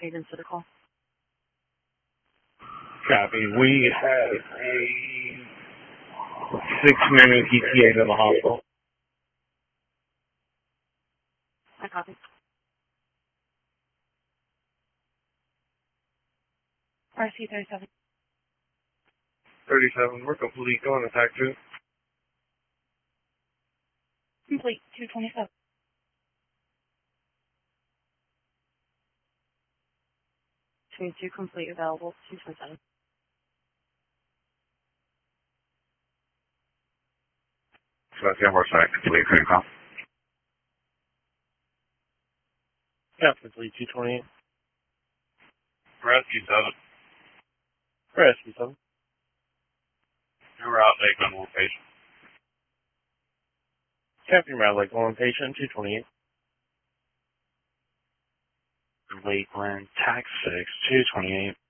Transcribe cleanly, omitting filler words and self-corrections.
Agents to the call. Copy. We have a 6-minute ETA to the hospital. I copy. RC 37. 37, we're complete. Go on attack 2. Complete. 227. 22 complete available. 227. So that's the number side, complete, couldn't call. Yeah, complete 228. Rescue 7. Rescue 7. We're out taking one patient. Captain Route Lake 1 patient, 228. Lakeland, tax 6, 228.